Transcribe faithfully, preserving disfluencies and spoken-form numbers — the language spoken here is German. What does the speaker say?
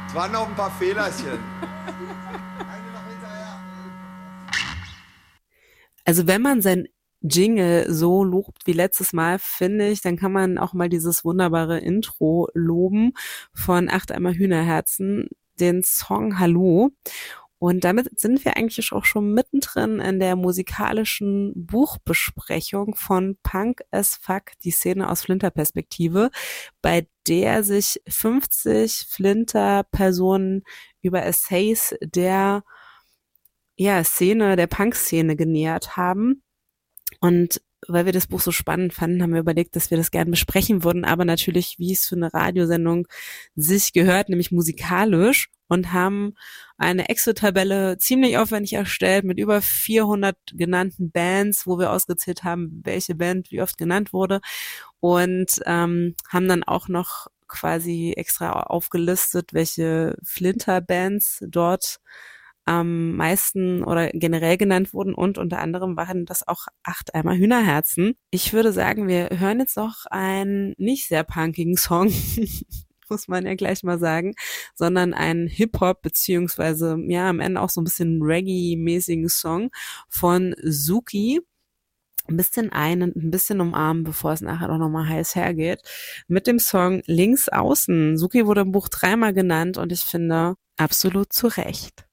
Es waren noch ein paar Fehlerchen. Also wenn man sein Jingle so lobt wie letztes Mal, finde ich, dann kann man auch mal dieses wunderbare Intro loben von Acht Eimer Hühnerherzen, den Song Hallo. Und damit sind wir eigentlich auch schon mittendrin in der musikalischen Buchbesprechung von Punk as Fuck, die Szene aus Flinter-Perspektive, bei der sich fünfzig Flinter-Personen über Essays der ja, Szene, der Punk-Szene genähert haben. Und weil wir das Buch so spannend fanden, haben wir überlegt, dass wir das gerne besprechen würden, aber natürlich, wie es für eine Radiosendung sich gehört, nämlich musikalisch, und haben eine Excel-Tabelle ziemlich aufwendig erstellt mit über vierhundert genannten Bands, wo wir ausgezählt haben, welche Band wie oft genannt wurde, und ähm, haben dann auch noch quasi extra aufgelistet, welche Flinter-Bands dort am meisten oder generell genannt wurden, und unter anderem waren das auch Acht Eimer Hühnerherzen. Ich würde sagen, wir hören jetzt noch einen nicht sehr punkigen Song, muss man ja gleich mal sagen, sondern einen Hip-Hop beziehungsweise ja am Ende auch so ein bisschen Reggae-mäßigen Song von Suki. Ein bisschen ein und ein bisschen umarmen, bevor es nachher auch nochmal heiß hergeht, mit dem Song Links außen. Suki wurde im Buch dreimal genannt und ich finde absolut zu Recht.